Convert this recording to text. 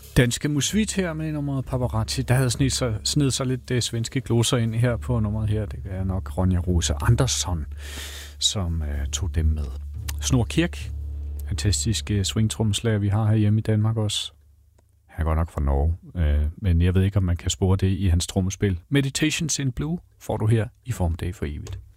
Danske Musvit her med nummeret Paparazzi. Der havde snedet sig lidt svenske glosser ind her på nummeret her. Det er nok Ronja Rose Andersson, som tog dem med. Snor Kirk, fantastiske swingtrommeslager, vi har herhjemme i Danmark også. Han er godt nok fra Norge, men jeg ved ikke, om man kan spore det i hans trommespil. Meditations in Blue får du her i Formdag for evigt.